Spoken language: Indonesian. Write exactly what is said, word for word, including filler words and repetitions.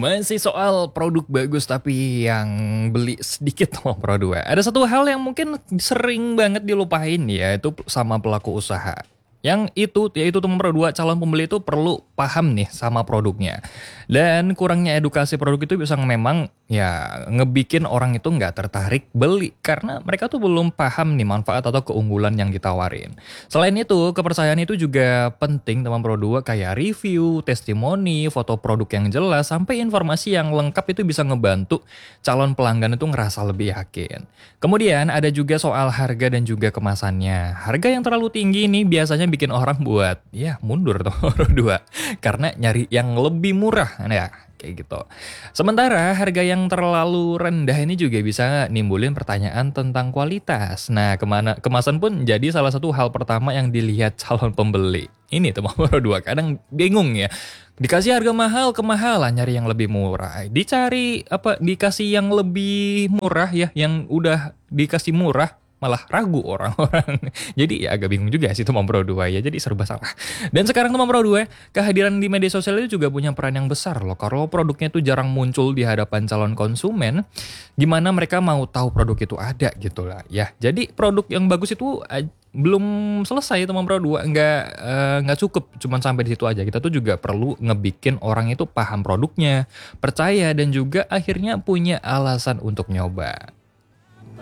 Masih soal produk bagus tapi yang beli sedikit sama Pro dua. Ada satu hal yang mungkin sering banget dilupain yaitu sama pelaku usaha. Yang itu yaitu teman Pro dua calon pembeli itu perlu paham nih sama produknya. Dan kurangnya edukasi produk itu bisa memang ya ngebikin orang itu nggak tertarik beli karena mereka tuh belum paham nih manfaat atau keunggulan yang ditawarin. Selain itu, kepercayaan itu juga penting teman Pro dua kayak review, testimoni, foto produk yang jelas sampai informasi yang lengkap itu bisa ngebantu calon pelanggan itu ngerasa lebih yakin. Kemudian ada juga soal harga dan juga kemasannya. Harga yang terlalu tinggi nih biasanya bikin orang buat ya mundur tuh Pro dua karena nyari yang lebih murah ya kayak gitu. Sementara harga yang terlalu rendah ini juga bisa nimbulin pertanyaan tentang kualitas. Nah, kemana kemasan pun jadi salah satu hal pertama yang dilihat calon pembeli. Ini tuh Pro dua kadang bingung ya. Dikasih harga mahal, kemahalan nyari yang lebih murah. Dicari apa dikasih yang lebih murah ya, yang udah dikasih murah malah ragu orang-orang. Jadi ya agak bingung juga sih teman Pro dua ya. Jadi serba salah. Dan sekarang teman Pro dua, kehadiran di media sosial itu juga punya peran yang besar loh. Kalau produknya itu jarang muncul di hadapan calon konsumen, gimana mereka mau tahu produk itu ada gitu lah ya. Jadi produk yang bagus itu uh, belum selesai teman Pro dua, nggak uh, nggak cukup cuman sampai di situ aja. Kita tuh juga perlu ngebikin orang itu paham produknya, percaya dan juga akhirnya punya alasan untuk nyoba.